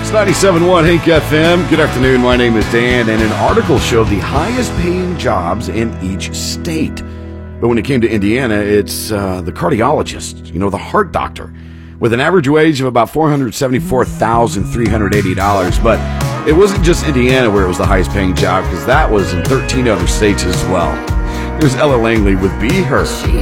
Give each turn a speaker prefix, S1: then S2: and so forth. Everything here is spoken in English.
S1: It's 97.1 Hank FM. Good afternoon. My name is Dan, and an article showed the highest paying jobs in each state. But when it came to Indiana, it's the cardiologist, the heart doctor, with an average wage of about $474,380. But it wasn't just Indiana where it was the highest paying job, because that was in 13 other states as well. Here's Ella Langley with Be Her.